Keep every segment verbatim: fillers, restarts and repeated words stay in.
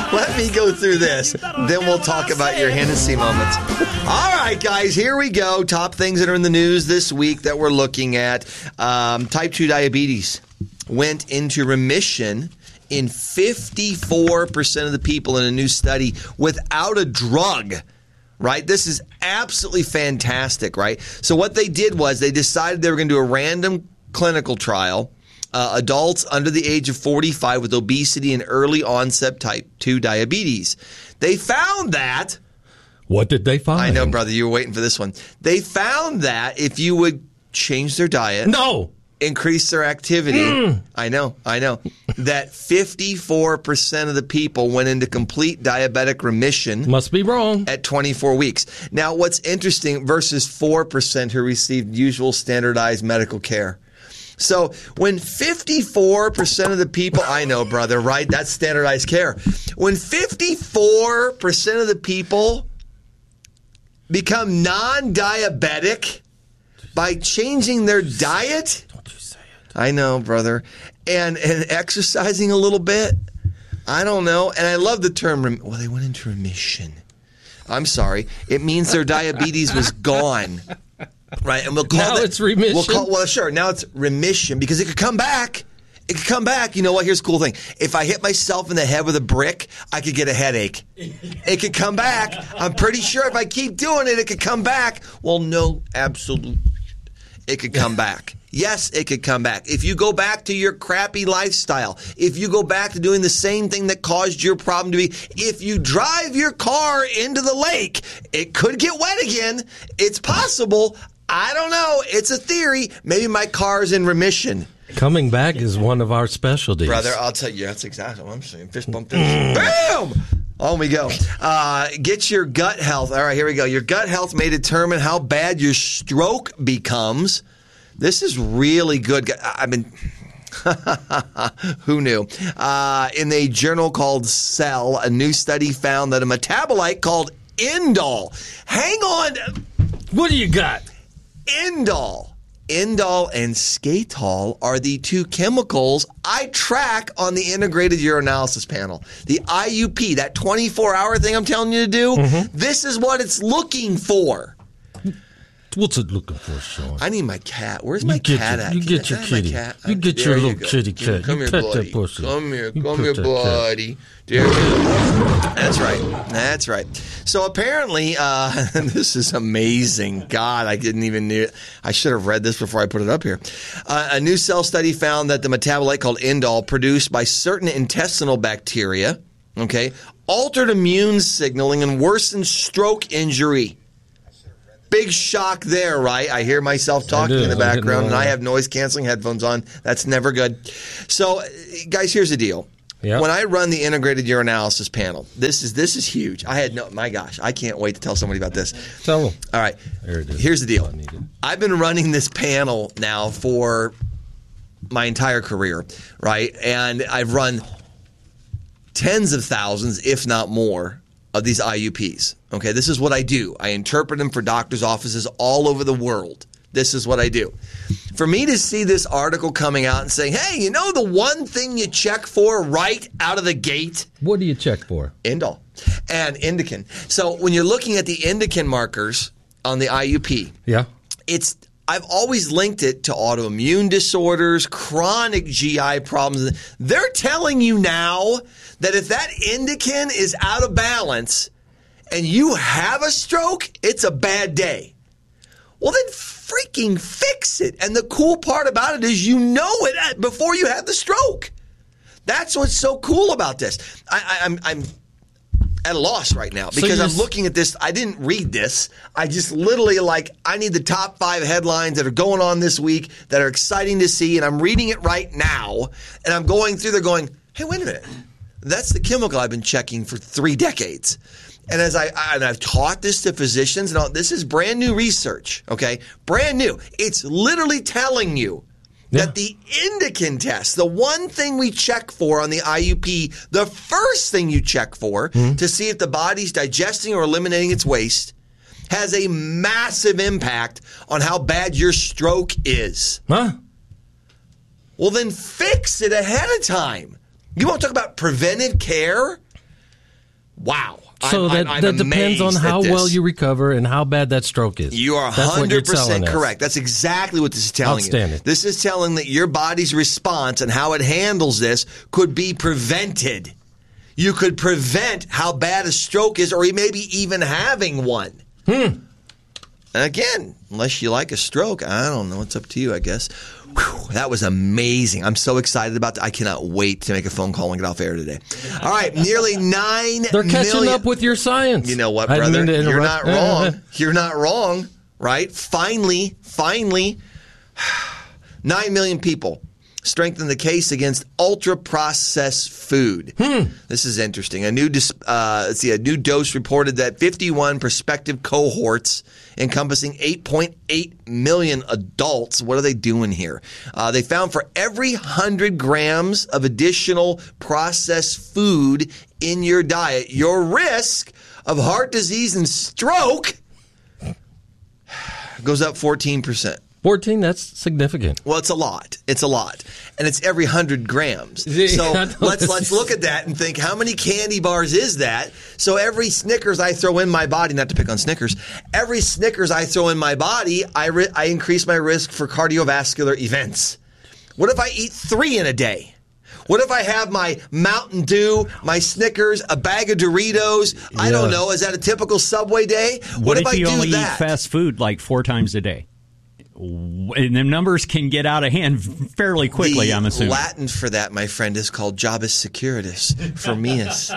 Let me go through this. Then we'll talk about your Hennessy moments. All right, guys, here we go. Top things that are in the news this week that we're looking at. Um, type two diabetes went into remission in fifty-four percent of the people in a new study without a drug. Right? This is absolutely fantastic, right? So what they did was they decided they were going to do a random clinical trial. Uh, adults under the age of forty-five with obesity and early onset type two diabetes. They found that. What did they find? I know, brother, you were waiting for this one. They found that if you would change their diet. No. Increase their activity. Mm. I know, I know. That fifty-four percent of the people went into complete diabetic remission. Must be wrong. At twenty-four weeks. Now, what's interesting, versus four percent who received usual standardized medical care. So when fifty-four percent of the people, I know, brother, right? That's standardized care. When fifty-four percent of the people become non-diabetic by changing their diet. Don't you say it. I know, brother. And and exercising a little bit. I don't know. And I love the term, rem- well, they went into remission. I'm sorry. It means their diabetes was gone. Right, and we'll call now that, it's remission. We'll call, well, sure. Now it's remission because it could come back. It could come back. You know what? Here's the cool thing. If I hit myself in the head with a brick, I could get a headache. It could come back. I'm pretty sure if I keep doing it, it could come back. Well, no, absolutely. It could come back. Yes, it could come back. If you go back to your crappy lifestyle, if you go back to doing the same thing that caused your problem to be, if you drive your car into the lake, it could get wet again. It's possible. I don't know. It's a theory. Maybe my car's in remission. Coming back is one of our specialties. Brother, I'll tell you, that's exactly what I'm saying. Fist bump, fist. Bam! On we go. Uh, get your gut health. All right, here we go. Your gut health may determine how bad your stroke becomes. This is really good. I mean, who knew? Uh, in a journal called Cell, a new study found that a metabolite called indole. Hang on. What do you got? Indole. Indole and skatol are the two chemicals I track on the integrated urinalysis panel. The I U P, that twenty-four hour thing I'm telling you to do, mm-hmm. This is what it's looking for. What's it looking for, Sean? I need my cat. Where's my you cat your, at? You Can get I, your kitty. You I, get your little you kitty cat. Come you here, pet buddy. that pussy. Come here, you come here, buddy. There you go. That's right. That's right. So apparently, uh, this is amazing. God, I didn't even know. I should have read this before I put it up here. Uh, a new Cell study found that the metabolite called indole, produced by certain intestinal bacteria, okay, altered immune signaling and worsened stroke injury. Big shock there, right? I hear myself talking in the background, and I have noise-canceling headphones on. That's never good. So, guys, here's the deal. Yep. When I run the integrated urinalysis panel, this is this is huge. I had no, my gosh, I can't wait to tell somebody about this. Tell them. All right. There it is. Here's the deal. I've been running this panel now for my entire career, right? And I've run tens of thousands, if not more, of these I U Ps. Okay, this is what I do. I interpret them for doctors' offices all over the world. This is what I do. For me to see this article coming out and saying, hey, you know the one thing you check for right out of the gate? What do you check for? Indole and indican. So when you're looking at the indican markers on the I U P, yeah, it's I've always linked it to autoimmune disorders, chronic G I problems. They're telling you now that if that indican is out of balance and you have a stroke, it's a bad day. Well, then freaking fix it. And the cool part about it is you know it before you have the stroke. That's what's so cool about this. I, I, I'm, I'm at a loss right now because so I'm looking at this. I didn't read this. I just literally like, I need the top five headlines that are going on this week that are exciting to see. And I'm reading it right now. And I'm going through there going, hey, wait a minute. That's the chemical I've been checking for three decades. And as I, I and I've taught this to physicians, and all, this is brand new research, okay? Brand new. It's literally telling you yeah. that the indican test, the one thing we check for on the I U P, the first thing you check for mm-hmm. to see if the body's digesting or eliminating its waste, has a massive impact on how bad your stroke is. Huh? Well, then fix it ahead of time. You want to talk about preventive care? Wow. So I'm, that, I'm, that I'm depends on amazed how at this. well you recover and how bad that stroke is. You are That's what you're one hundred telling percent us. correct. That's exactly what this is telling Outstanding. you. This is telling that your body's response and how it handles this could be prevented. You could prevent how bad a stroke is, or maybe even having one. Hmm. Again, unless you like a stroke, I don't know. It's up to you, I guess. Whew, that was amazing. I'm so excited about that. I cannot wait to make a phone call and get off air today. All right, nearly nine They're catching million up with your science. You know what, I didn't brother? mean to You're interrupt. not wrong. You're not wrong, right? Finally, finally, nine million people strengthen the case against ultra-processed food. Hmm. This is interesting. A new, dis- uh, let's see, a new dose reported that fifty-one prospective cohorts encompassing eight point eight million adults. What are they doing here? Uh, they found for every one hundred grams of additional processed food in your diet, your risk of heart disease and stroke goes up fourteen percent. fourteen, that's significant. Well, it's a lot. It's a lot. And it's every one hundred grams. Yeah, So I know. let's let's look at that and think, how many candy bars is that? So every Snickers I throw in my body, not to pick on Snickers, every Snickers I throw in my body, I, ri- I increase my risk for cardiovascular events. What if I eat three in a day? What if I have my Mountain Dew, my Snickers, a bag of Doritos? I Yeah. don't know. Is that a typical Subway day? What, What, if, if, I you do only that? eat fast food like four times a day? And the numbers can get out of hand fairly quickly, the I'm assuming. Latin for that, my friend, is called Jobus Securitas for meus.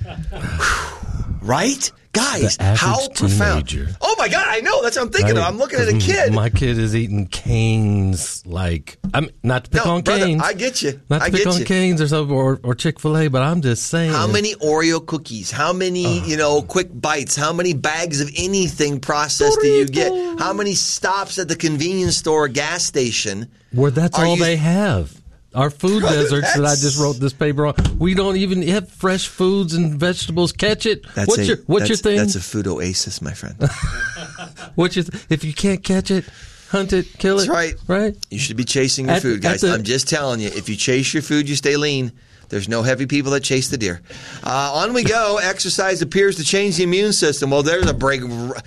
Right? Guys, The average how profound. teenager. Oh my God, I know. That's what I'm thinking of. Right? I'm looking at a 'Cause kid. My kid is eating canes like I'm not to pick No, on brother, canes. I get you. Not to I pick get on you. canes or something or, or Chick-fil-A, but I'm just saying. How many Oreo cookies? How many, you know, quick bites? How many bags of anything processed do you get? How many stops at the convenience store or gas station? Where that's Are all you- they have. Our food Brother, deserts that I that's- just wrote this paper on. We don't even have fresh foods and vegetables. Catch it. That's what's a, your what's your that's- thing? That's a food oasis, my friend. What's your th- if you can't catch it, hunt it, kill it. That's right. Right. You should be chasing your At- food, guys. at the- I'm just telling you, if you chase your food, you stay lean. There's no heavy people that chase the deer. Uh, on we go. Exercise appears to change the immune system. Well, there's a break.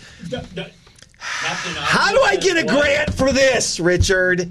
How do I get a grant for this, Richard?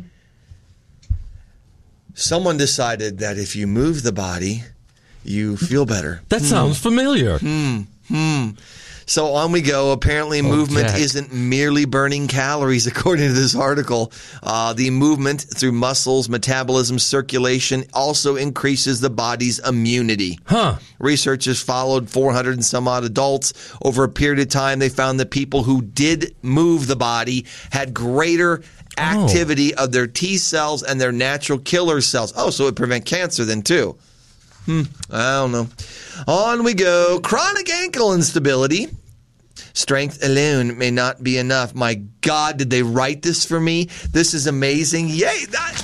Someone decided that if you move the body, you feel better. That sounds familiar. So on we go. Apparently, movement Jack. isn't merely burning calories, according to this article. Uh, the movement through muscles, metabolism, circulation also increases the body's immunity. Huh. Researchers followed four hundred and some odd adults. Over a period of time, they found that people who did move the body had greater activity of their T cells and their natural killer cells. Oh, so it prevent cancer then too. Hmm, I don't know. On we go. Chronic ankle instability. Strength alone may not be enough. My God, did they write this for me? This is amazing. Yay! That...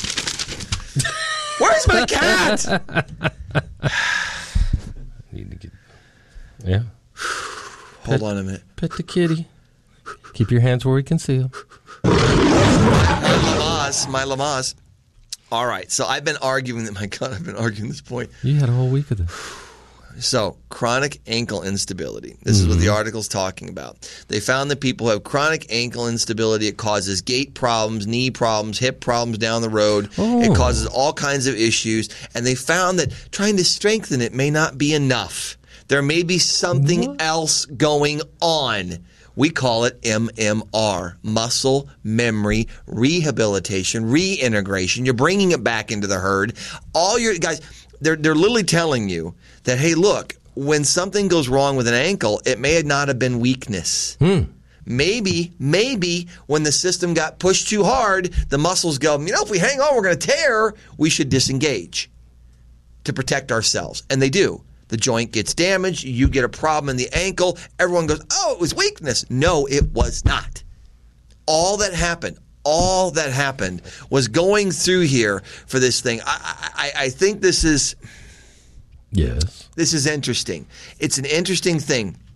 Where's my cat? Need to get. Yeah. Hold on a minute. Pet the kitty. Keep your hands where we can see them. My Lamaze, my Lamaze. All right, so I've been arguing that. My God, I've been arguing this point. You had a whole week of this. So, chronic ankle instability. This is what the article's talking about. They found that people who have chronic ankle instability, it causes gait problems, knee problems, hip problems down the road. Oh. It causes all kinds of issues. And they found that trying to strengthen it may not be enough. There may be something What? else going on. We call it M M R, muscle memory rehabilitation, reintegration. You're bringing it back into the herd. All your guys, they're they're literally telling you that, hey, look, when something goes wrong with an ankle, it may not have been weakness. Hmm. Maybe, maybe when the system got pushed too hard, the muscles go, you know, if we hang on, we're going to tear. We should disengage to protect ourselves. And they do. The joint gets damaged. You get a problem in the ankle. Everyone goes, oh, it was weakness. No, it was not. All that happened, all that happened was going through here for this thing. I, I, I think this is Yes. this is interesting. It's an interesting thing.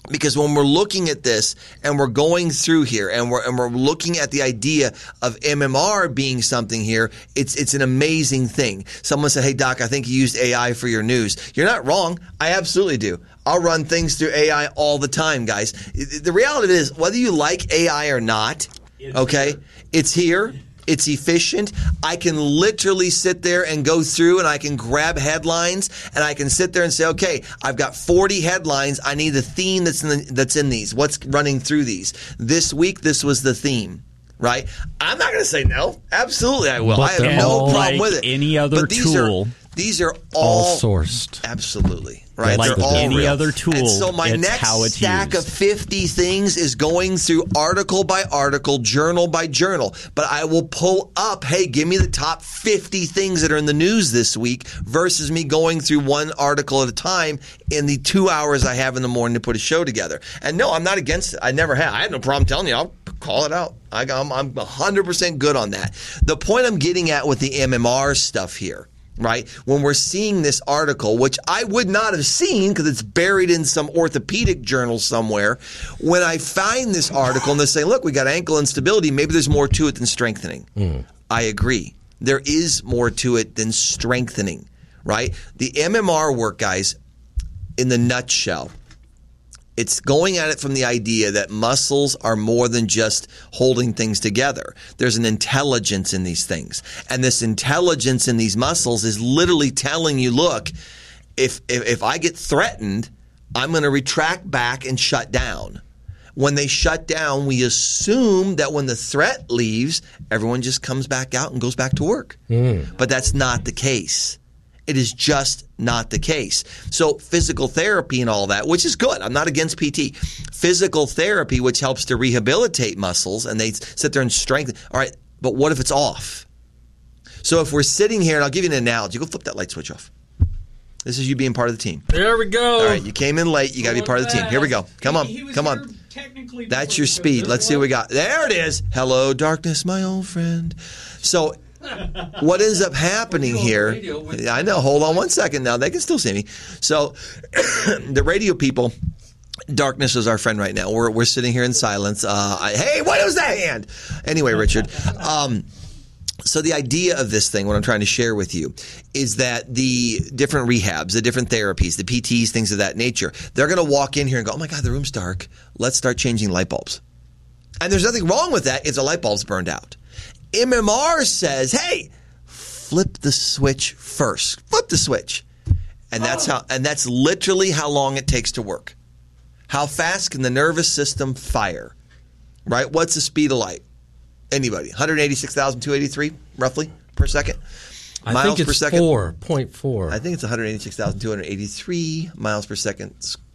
Because when we're looking at this and we're going through here and we're and we're looking at the idea of M M R being something here, it's it's an amazing thing. Someone said, "Hey Doc, I think you used A I for your news." You're not wrong. I absolutely do. I'll run things through A I all the time, guys. The reality is, whether you like A I or not, it's okay, here. it's here. It's efficient. I can literally sit there and go through and I can grab headlines and I can sit there and say, okay, I've got forty headlines. I need the theme that's in the, that's in these. What's running through these? This week, this was the theme, right? I'm not going to say no. Absolutely, I will. But I have no problem like with it. Any other but these tool. Are, these are all, all sourced. Absolutely. Right? Like They're all any real. other tool, and so my it's next how it's stack used. of fifty things is going through article by article, journal by journal. But I will pull up, hey, give me the top fifty things that are in the news this week versus me going through one article at a time in the two hours I have in the morning to put a show together. And no, I'm not against it. I never have. I have no problem telling you. I'll call it out. I, I'm, I'm one hundred percent good on that. The point I'm getting at with the M M R stuff here, right? When we're seeing this article, which I would not have seen because it's buried in some orthopedic journal somewhere, when I find this article and they say, look, we got ankle instability, maybe there's more to it than strengthening. Mm. I agree. There is more to it than strengthening, right? The M M R work, guys, in the nutshell, it's going at it from the idea that muscles are more than just holding things together. There's an intelligence in these things. And this intelligence in these muscles is literally telling you, look, if if, if I get threatened, I'm going to retract back and shut down. When they shut down, we assume that when the threat leaves, everyone just comes back out and goes back to work. Mm. But that's not the case. It is just not the case. So physical therapy and all that, which is good. I'm not against P T. Physical therapy, which helps to rehabilitate muscles, and they sit there and strengthen. All right, but what if it's off? So if we're sitting here, and I'll give you an analogy. Go flip that light switch off. This is you being part of the team. There we go. All right, you came in late. You got to be part of the team. Here we go. Come on. Come on. That's your speed. Let's see what we got. There it is. Hello, darkness, my old friend. So what ends up happening here, I know, hold on one second now. They can still see me. So the radio people, darkness is our friend right now. We're we're sitting here in silence. Uh, I, hey, what was that hand? Anyway, Richard. Um, so the idea of this thing, what I'm trying to share with you, is that the different rehabs, the different therapies, the P Ts, things of that nature, they're going to walk in here and go, oh, my God, the room's dark. Let's start changing light bulbs. And there's nothing wrong with that if the light bulb's burned out. M M R says, hey, flip the switch first. Flip the switch. And that's how and that's literally how long it takes to work. How fast can the nervous system fire? Right? What's the speed of light? Anybody? one hundred eighty-six thousand two hundred eighty-three roughly per second. I miles think it's per second. four point four. I think it's one hundred eighty-six thousand two hundred eighty-three miles per second.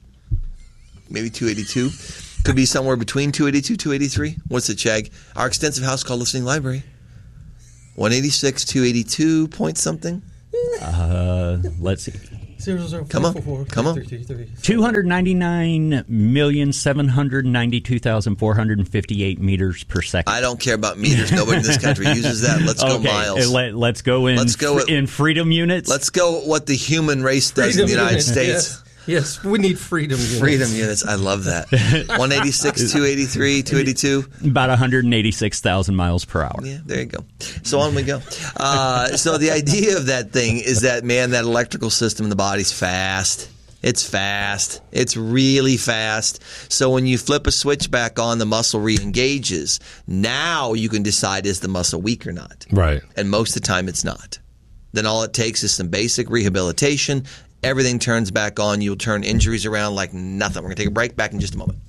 Maybe two eighty-two. Could be somewhere between two eighty-two, two eighty-three. What's it, Chag? Our extensive house call listening library. one eighty-six, two eighty-two point something. Uh, let's see. Zero, zero, Come on. four, four, Come on. three, three, three, three. two hundred ninety-nine million, seven hundred ninety-two thousand, four hundred fifty-eight meters per second. I don't care about meters. Nobody in this country uses that. Let's go okay, miles. Let, let's go in. Let's go fr- in freedom units. Let's go what the human race does Freedom in the United units, States. Yes. Yes, we need freedom units. Freedom units. I love that. one eighty-six, two eighty-three, two eighty-two. About one hundred eighty-six thousand miles per hour. Yeah, there you go. So on we go. Uh, so the idea of that thing is that, man, that electrical system in the body's fast. It's fast. It's really fast. So when you flip a switch back on, the muscle re-engages. Now you can decide, is the muscle weak or not? Right. And most of the time it's not. Then all it takes is some basic rehabilitation. Everything turns back on. You'll turn injuries around like nothing. We're going to take a break. Back in just a moment.